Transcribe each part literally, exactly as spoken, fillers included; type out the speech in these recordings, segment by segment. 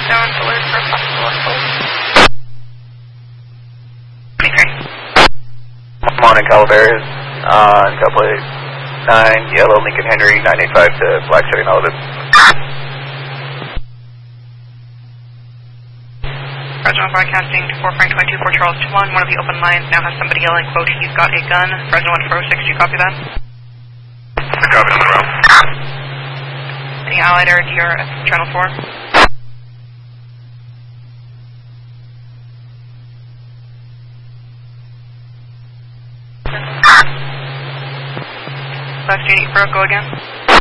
Down alert for possible assault. Morning, Calaveras. On uh, couple eight nine, yellow Lincoln Henry, nine eight five to Black City Malibu. Fresno broadcasting to four Frank twenty-two for Charles two one. One of the open lines now has somebody yelling, quote, he's got a gun. Fresno one four oh six, do you copy that? Copy on the road. Any allied air to your channel four? Left unit for go again.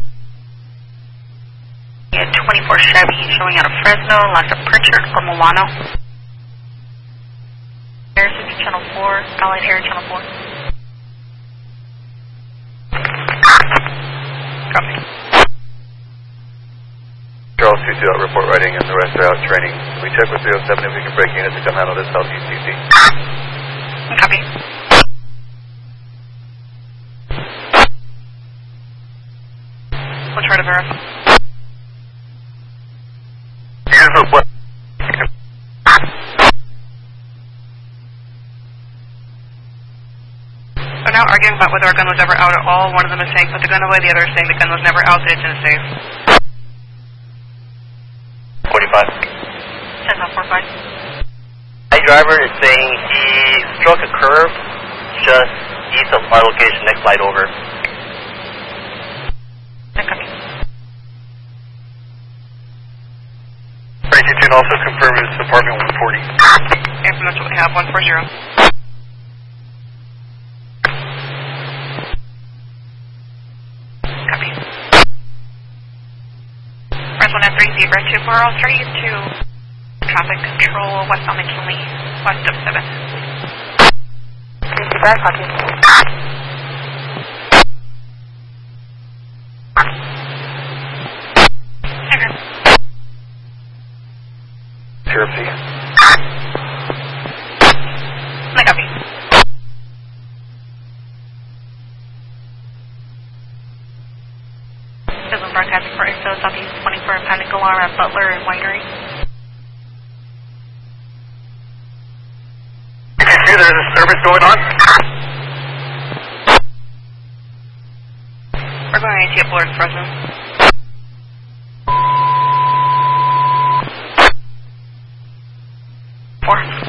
Yeah, twenty-four Chevy showing out of Fresno, left of Pritchard or Milano. Air six channel four, allied air channel four. Copy. Charles two two, report writing and the rest are out training. We check with three oh seven if we can break units to come handle this southeast C C. Copy. We'll try to verify. Here's the what? We're now arguing about whether our gun was ever out at all. One of them is saying put the gun away, the other is saying the gun was never out, that it's in a safe. forty-five. ten four five. My driver is saying he struck a curve just east of our location, next light over. You can also confirm it's apartment one forty. Okay, so that's what we have, one four zero. Copy. Press one F three, Zebra two four oh three to traffic control west on McKinley, west of seven. Zebra, copy. Zero P. I copy. Civil broadcasting for Exo Southeast twenty-four Panic Alarm at Butler and Winery. You can hear there's a disturbance going on? We're going to A T up Lord Fresno. Four.